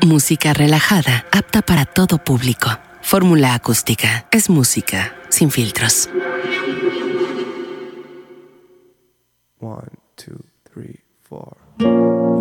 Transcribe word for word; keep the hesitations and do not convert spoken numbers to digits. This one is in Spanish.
Música relajada, apta para todo público. Fórmula Acústica. Es música sin filtros. One, two, three, four.